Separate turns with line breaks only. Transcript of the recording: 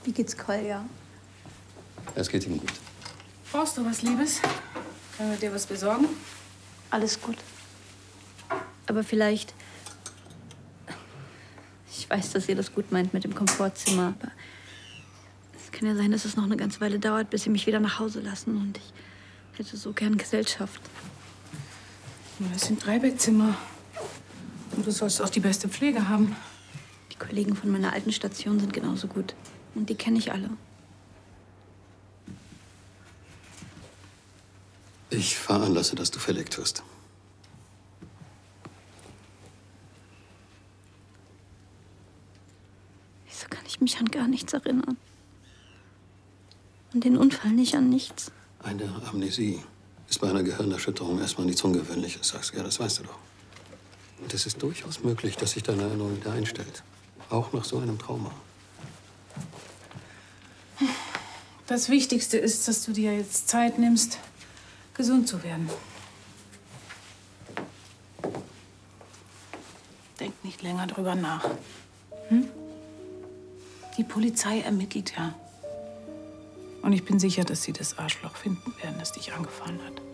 Wie geht's Kolja?
Es geht ihm gut.
Brauchst du was, Liebes? Können wir dir was besorgen?
Alles gut. Aber vielleicht... Ich weiß, dass ihr das gut meint mit dem Komfortzimmer, aber es kann ja sein, dass es noch eine ganze Weile dauert, bis sie mich wieder nach Hause lassen. Und ich hätte so gern Gesellschaft.
Das sind 3 Bettzimmer. Und du sollst auch die beste Pflege haben.
Die Kollegen von meiner alten Station sind genauso gut. Und die kenne ich alle.
Ich veranlasse, dass du verlegt wirst.
Wieso kann ich mich an gar nichts erinnern? An den Unfall nicht, an nichts.
Eine Amnesie ist bei einer Gehirnerschütterung erstmal nichts Ungewöhnliches, sagst du. Ja, das weißt du doch. Und es ist durchaus möglich, dass sich deine Erinnerung wieder einstellt. Auch nach so einem Trauma.
Das Wichtigste ist, dass du dir jetzt Zeit nimmst, gesund zu werden. Denk nicht länger drüber nach. Hm? Die Polizei ermittelt ja. Und ich bin sicher, dass sie das Arschloch finden werden, das dich angefahren hat.